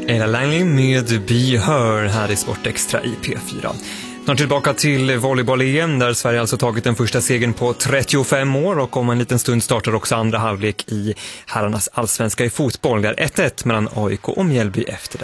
Ella Langley med Be Her här i Sportextra i P4. Snart tillbaka till volleyboll-EM där Sverige alltså tagit den första segern på 35 år och om en liten stund startar också andra halvlek i herrarnas allsvenska i fotboll. Det är 1-1 mellan AIK och Mjällby efter det.